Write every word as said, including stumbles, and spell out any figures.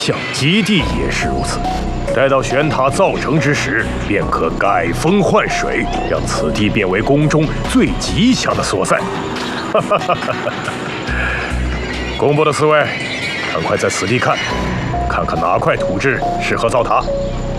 像基地也是如此。待到玄塔造成之时，便可改风换水，让此地变为宫中最吉祥的所在。哈哈哈哈哈！工部的四位，赶快在此地看，看看哪块土质适合造塔。